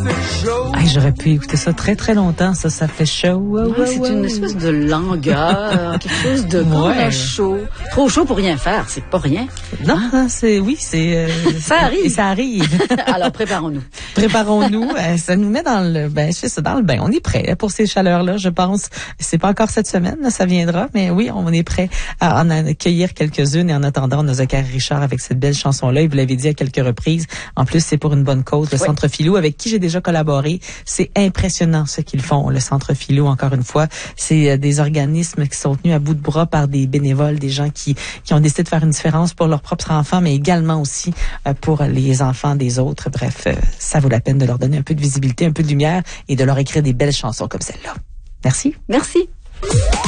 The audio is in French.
Hey, j'aurais pu écouter ça très très longtemps, ça fait chaud. C'est une espèce de langueur, quelque chose de chaud. Trop chaud pour rien faire, c'est pas rien. Non, c'est ça arrive. Et ça arrive. Alors préparons-nous. Ça nous met dans le dans le bain. On est prêt pour ces chaleurs-là, je pense. C'est pas encore cette semaine, là, ça viendra, mais oui, on est prêt à en accueillir quelques-unes. Et en attendant, on a Zachary Richard avec cette belle chanson-là. Il vous l'avait dit à quelques reprises. En plus, c'est pour une bonne cause. Le Centre Philou, avec qui j'ai déjà collaboré. C'est impressionnant ce qu'ils font, le Centre Philou, encore une fois. C'est des organismes qui sont tenus à bout de bras par des bénévoles, des gens qui ont décidé de faire une différence pour leurs propres enfants, mais également aussi pour les enfants des autres. Bref, ça vaut la peine de leur donner un peu de visibilité, un peu de lumière et de leur écrire des belles chansons comme celle-là. Merci. Merci.